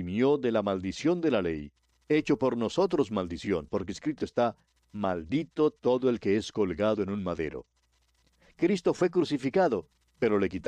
redimió de la maldición de la ley, hecho por nosotros maldición, porque escrito está, maldito todo el que es colgado en un madero. Cristo fue crucificado, pero le quitaron